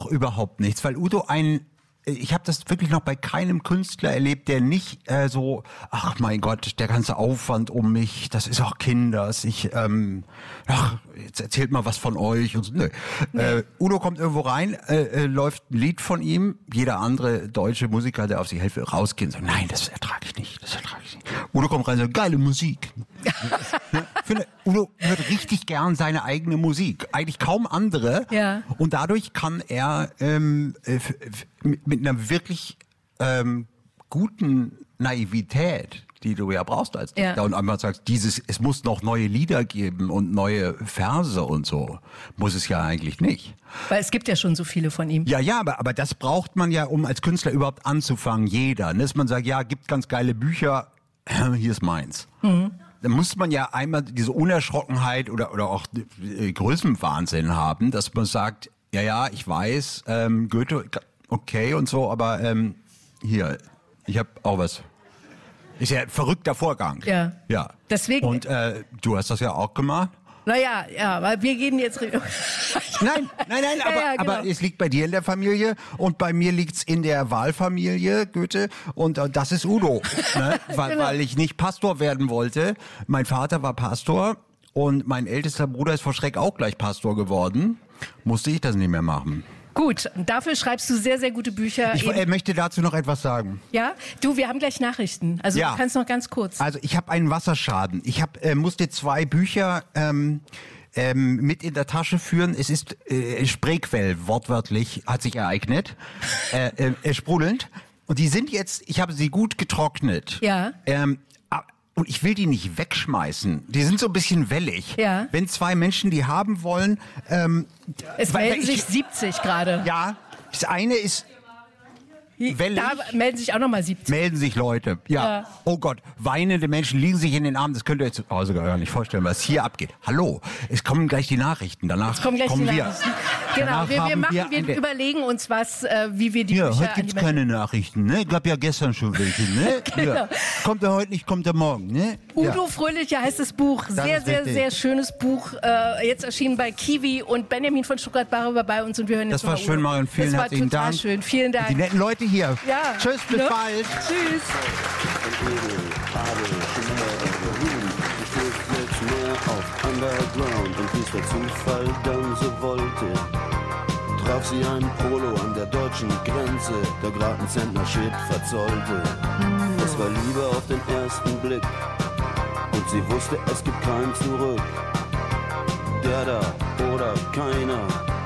überhaupt nichts, weil Udo ich habe das wirklich noch bei keinem Künstler erlebt, der nicht so, ach mein Gott, der ganze Aufwand um mich, das ist auch Kinders, jetzt erzählt mal was von euch und so. Nö. Udo kommt irgendwo rein, läuft ein Lied von ihm, jeder andere deutsche Musiker, der auf sich helfen, rausgehen und sagt, nein, das ertrage ich nicht. Udo kommt rein und sagt, geile Musik. Udo hört richtig gern seine eigene Musik, eigentlich kaum andere. Ja. Und dadurch kann er mit einer wirklich guten Naivität, die du ja brauchst als Dichter, und einmal sagst, es muss noch neue Lieder geben und neue Verse und so, muss es ja eigentlich nicht. Weil es gibt ja schon so viele von ihm. Ja, aber das braucht man ja, um als Künstler überhaupt anzufangen, jeder. Dass man sagt, ja, gibt ganz geile Bücher, hier ist meins. Mhm. Da muss man ja einmal diese Unerschrockenheit oder auch Größenwahnsinn haben, dass man sagt, ja, ich weiß, Goethe, okay und so, aber hier, ich habe auch was. Ist ja ein verrückter Vorgang. Ja. Deswegen. Und du hast das ja auch gemacht. Naja, weil wir gehen jetzt... Nein, genau. Aber es liegt bei dir in der Familie und bei mir liegt's in der Wahlfamilie, Goethe, und das ist Udo, ne? Weil ich nicht Pastor werden wollte. Mein Vater war Pastor und mein ältester Bruder ist vor Schreck auch gleich Pastor geworden. Musste ich das nicht mehr machen. Gut, dafür schreibst du sehr, sehr gute Bücher. Ich möchte dazu noch etwas sagen. Ja? Du, wir haben gleich Nachrichten. Also du kannst noch ganz kurz. Also ich habe einen Wasserschaden. Ich musste 2 Bücher mit in der Tasche führen. Es ist Spreequell, wortwörtlich, hat sich ereignet. Sprudelnd. Und die sind jetzt, ich habe sie gut getrocknet. Ja. Und ich will die nicht wegschmeißen. Die sind so ein bisschen wellig. Ja. Wenn 2 Menschen die haben wollen... es melden sich 70 gerade. Ja, das eine ist wellig. Da melden sich auch nochmal 70. Melden sich Leute. Ja. Oh Gott, weinende Menschen liegen sich in den Armen. Das könnt ihr euch zu Hause gar nicht vorstellen, was hier abgeht. Hallo, es kommen gleich die Nachrichten. Danach kommen wir. Nachrichten. Genau, wir überlegen uns was, wie wir die Bücher... Ja, heute gibt's keine Nachrichten, ne? Gab ja gestern schon welche, ne? Genau. Ja. Kommt er heute nicht, kommt er morgen, ne? Udo Fröhlicher heißt das Buch. Sehr, sehr, sehr schönes Buch. Jetzt erschienen bei Kiwi, und Benjamin von Stuttgart-Barre war bei uns und wir hören jetzt Das war schön, Marion. Vielen herzlichen Dank. Das war total schön. Vielen Dank. Die netten Leute hier. Ja. Tschüss, bis bald. Tschüss. Underground, und wie's der Zufall dann so wollte, traf sie einen Polo an der deutschen Grenze, der grad einen Zentner Shit verzollte. Es war Liebe auf den ersten Blick, und sie wusste, es gibt kein Zurück. Der da oder keiner